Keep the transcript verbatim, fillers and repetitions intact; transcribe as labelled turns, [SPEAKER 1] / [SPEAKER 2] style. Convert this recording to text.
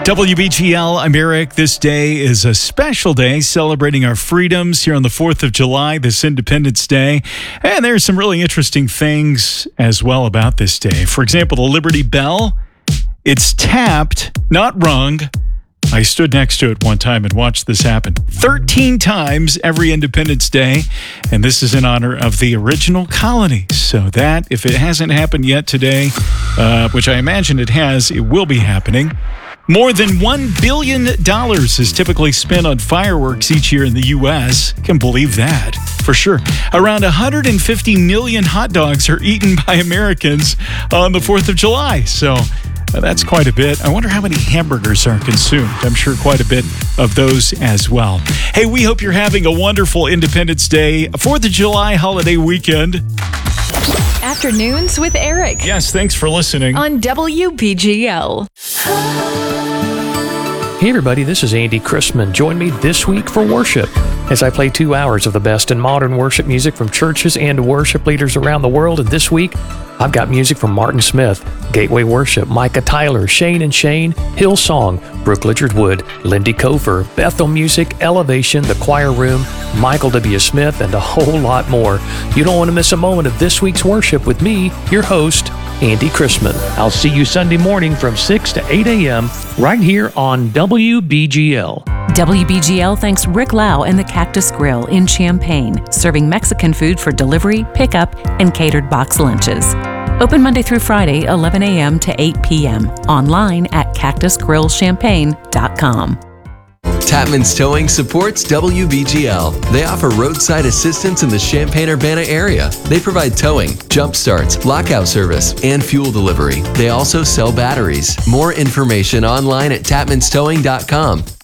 [SPEAKER 1] W B G L, I'm Eric. This day is a special day celebrating our freedoms here on the fourth of July, this Independence Day. And there's some really interesting things as well about this day. For example, the Liberty Bell, it's tapped, not rung. I stood next to it one time and watched this happen thirteen times every Independence Day, and this is in honor of the original colonies. So that, if it hasn't happened yet today, uh, which I imagine it has, it will be happening. More than one billion dollars is typically spent on fireworks each year in the U S Can believe that, for sure. Around one hundred fifty million hot dogs are eaten by Americans on the fourth of July. So uh, that's quite a bit. I wonder how many hamburgers are consumed. I'm sure quite a bit of those as well. Hey, we hope you're having a wonderful Independence Day, fourth of July holiday weekend.
[SPEAKER 2] Afternoons with Eric.
[SPEAKER 1] Yes, thanks for listening.
[SPEAKER 2] On W B G L.
[SPEAKER 3] Hey everybody, this is Andy Christman. Join me this week for worship as I play two hours of the best in modern worship music from churches and worship leaders around the world. And this week, I've got music from Martin Smith, Gateway Worship, Micah Tyler, Shane and Shane, Hillsong, Brooke Lichard Wood, Lindy Cofer, Bethel Music, Elevation, The Choir Room, Michael W. Smith, and a whole lot more. You don't want to miss a moment of this week's worship with me, your host, Andy Christman. I'll see you Sunday morning from six to eight a.m. right here on W B G L.
[SPEAKER 2] W B G L thanks Rick Lau and the Cactus Grill in Champaign, serving Mexican food for delivery, pickup, and catered box lunches. Open Monday through Friday, eleven a.m. to eight p.m. Online at cactus grill champagne dot com.
[SPEAKER 4] Tapman's Towing supports W B G L. They offer roadside assistance in the Champaign-Urbana area. They provide towing, jump starts, lockout service, and fuel delivery. They also sell batteries. More information online at tapmans towing dot com.